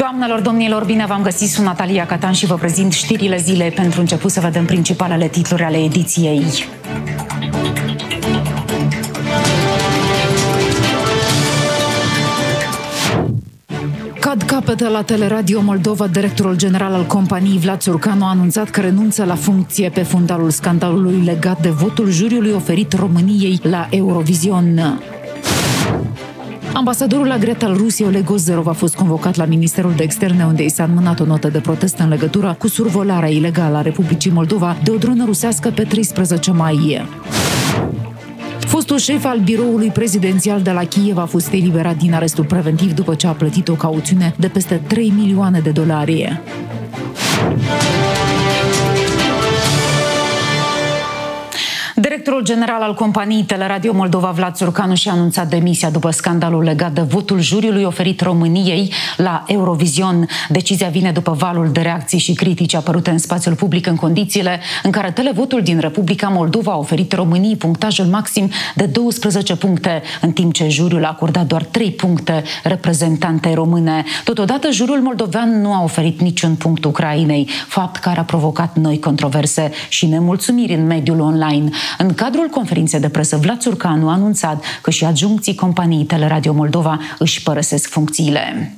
Doamnelor, domnilor, bine v-am găsit, sunt Natalia Catan și vă prezint știrile zilei. Pentru început să vedem principalele titluri ale ediției. Cad capete la Teleradio Moldova. Directorul general al companiei, Vlad Țurcanu, a anunțat că renunță la funcție pe fundalul scandalului legat de votul juriului oferit României la Eurovision. Ambasadorul agreat al Rusiei, Oleg Ozerov, a fost convocat la Ministerul de Externe, unde i s-a înmânat o notă de protest în legătură cu survolarea ilegală a Republicii Moldova de o dronă rusească pe 13 mai. Fostul șef al biroului prezidențial de la Kiev a fost eliberat din arestul preventiv după ce a plătit o cauțiune de peste 3 milioane de dolari. Directorul general al companiei Teleradio Moldova, Vlad Țurcanu, și-a anunțat demisia după scandalul legat de votul juriului oferit României la Eurovision. Decizia vine după valul de reacții și critici apărute în spațiul public în condițiile în care televotul din Republica Moldova a oferit României punctajul maxim de 12 puncte, în timp ce juriul a acordat doar 3 puncte reprezentantei române. Totodată, juriul moldovean nu a oferit niciun punct Ucrainei, fapt care a provocat noi controverse și nemulțumiri în mediul online. În cadrul conferinței de presă, Vlad Țurcanu a anunțat că și adjuncții companiei Teleradio Moldova își părăsesc funcțiile.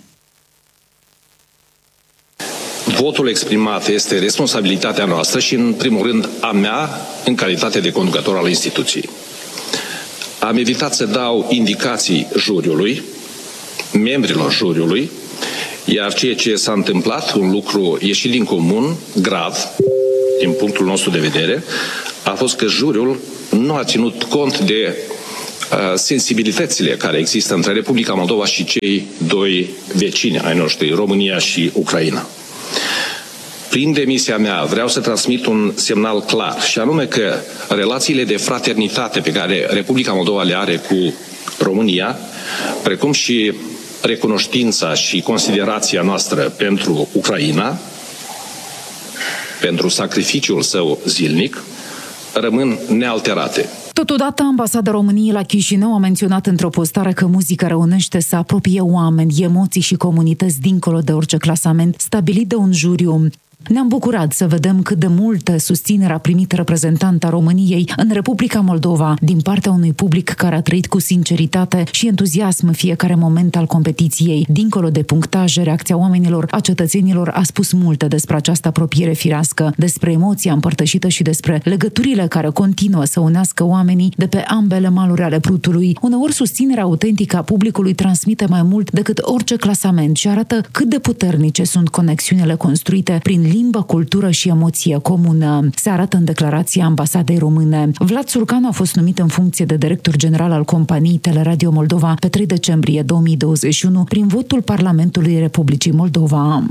Votul exprimat este responsabilitatea noastră și, în primul rând, a mea, în calitate de conducător al instituției. Am evitat să dau indicații juriului, membrilor juriului, iar ceea ce s-a întâmplat, un lucru ieșit din comun, grav, din punctul nostru de vedere, a fost că juriul nu a ținut cont de sensibilitățile care există între Republica Moldova și cei doi vecini ai noștri, România și Ucraina. Prin demisia mea vreau să transmit un semnal clar, și anume că relațiile de fraternitate pe care Republica Moldova le are cu România, precum și recunoștința și considerația noastră pentru Ucraina, pentru sacrificiul său zilnic, rămân nealterate. Totodată, Ambasada României la Chișinău a menționat într-o postare că muzica reunește să apropie oameni, emoții și comunități dincolo de orice clasament stabilit de un juriu. Ne-am bucurat să vedem cât de multă susținere a primit reprezentanta României în Republica Moldova din partea unui public care a trăit cu sinceritate și entuziasm fiecare moment al competiției. Dincolo de punctaje, reacția oamenilor, a cetățenilor a spus multe despre această apropiere firească, despre emoția împărtășită și despre legăturile care continuă să unească oamenii de pe ambele maluri ale Prutului. Uneori, susținerea autentică a publicului transmite mai mult decât orice clasament și arată cât de puternice sunt conexiunile construite prin limbă, cultură și emoție comună. Se arată în declarația Ambasadei Române. Vlad Țurcanu a fost numit în funcție de director general al companiei Teleradio Moldova pe 3 decembrie 2021 prin votul Parlamentului Republicii Moldova.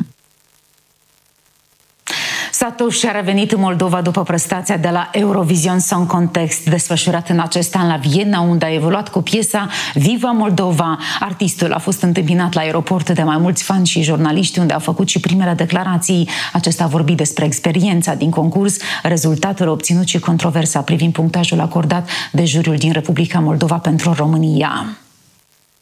Satoshi a revenit în Moldova după prestația de la Eurovision Song Contest, desfășurat în acest an la Viena, unde a evoluat cu piesa Viva Moldova. Artistul a fost întâmpinat la aeroport de mai mulți fani și jurnaliști, unde a făcut și primele declarații. Acesta a vorbit despre experiența din concurs, rezultatul obținut și controversa privind punctajul acordat de juriul din Republica Moldova pentru România.